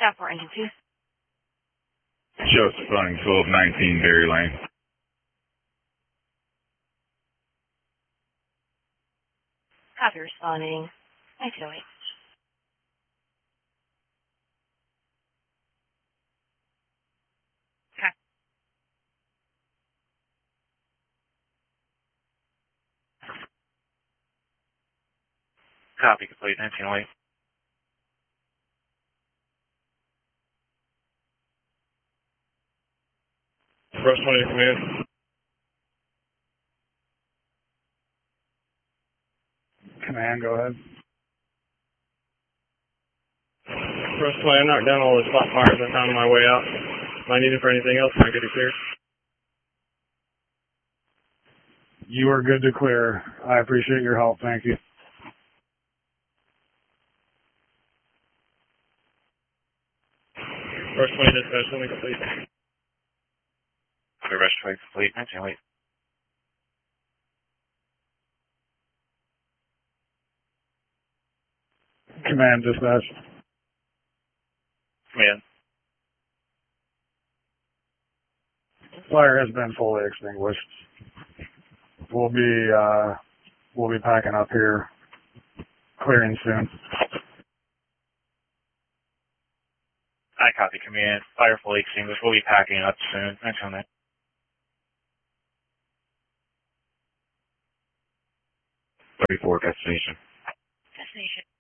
Staff for engine 2. Show spawning 1219 Berry Lane. Copy responding 1908. Copy complete 1908. Rush 20 command. Command, go ahead. Rush 20, I knocked down all the spot fires I found on my way out. Am I needed for anything else? Can I get it cleared? You are good to clear. I appreciate your help. Thank you. Rush 20 dispatch, let me complete. Copy Rush 20 complete 1908. Command, dispatch. Command. Fire has been fully extinguished. We'll be packing up here, clearing soon. I copy command. Fire fully extinguished. We'll be packing up soon. 1908. 34 destination. Destination.